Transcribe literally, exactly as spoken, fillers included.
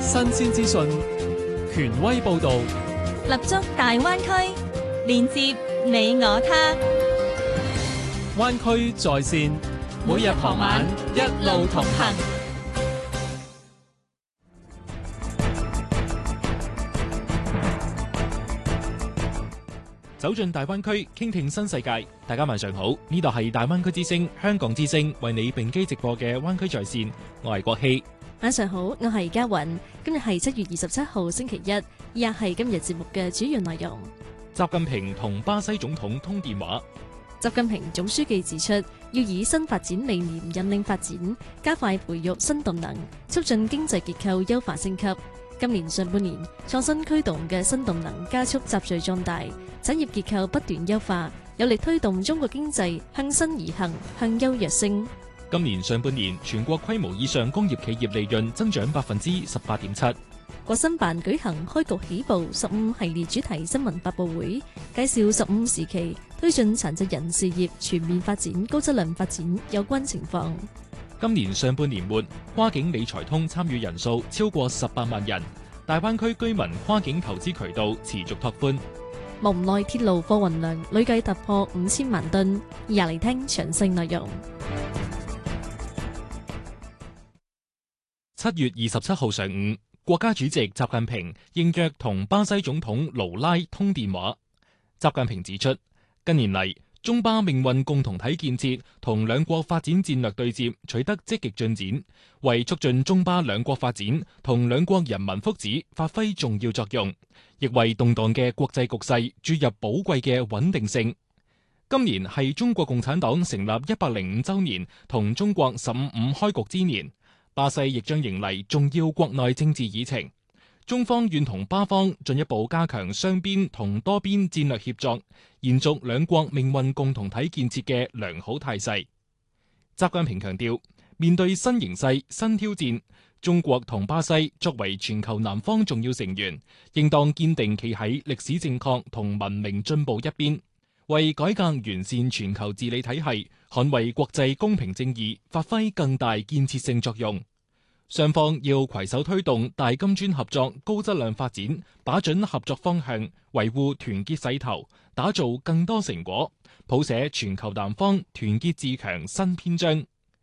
新鮮資訊，權威報導， 立足大灣區，連接你我他。 灣區在線，每日傍晚一路同行。走進大灣區，傾聽新世界。大家晚上好，呢度係大灣區之聲、香港之聲為你並機直播嘅灣區在線，我係國希。 晚上好，我係嘉雲。今日係七月二十七號星期一，以下係今日節目嘅主要內容。 習近平同巴西總統通電話。 習近平總書記指出，要以新發展理念引領發展，加快培育新動能，促進經濟結構優化升級。今年上半年，創新驅動嘅新動能加速集聚壯大，產業結構不斷優化，有力推動中國經濟向新而行，向優躍升。 今年上半年，全國規模以上工業企業利潤增長百分之十八點七。 國新辦舉行開局起步十五系列主題新聞發佈會，介紹十五時期推進殘疾人事業全面發展、高質量發展有關情況。 今年上半年末，跨境理財通參與人數超過十八萬人，大灣區居民跨境投資渠道持續拓寬。 蒙內鐵路貨運量累計突破五千萬噸，以下嚟聽詳細內容。 七月二十七號上午，國家主席習近平應約同巴西總統盧拉通電話。習近平指出，近年嚟中巴命運共同體建設同兩國發展戰略對接取得積極進展，為促進中巴兩國發展同兩國人民福祉發揮重要作用，亦為動盪嘅國際局勢注入寶貴嘅穩定性。今年係中國共產黨成立一百零五週年同中國十五五開局之年，巴西亦將迎嚟重要國內政治議程。中方願同巴方進一步加強雙邊同多邊戰略協作，延續兩國命運共同體建設嘅良好態勢。習近平強調，面對新形勢、新挑戰，中國同巴西作為全球南方重要成員，應當堅定企喺歷史正確同文明進步一邊，為改革完善全球治理體系、捍衛國際公平正義發揮更大建設性作用。雙方要攜手推動大金磚合作高質量發展，把準合作方向，維護團結勢頭，打造更多成果，譜寫全球南方團結自強新篇章。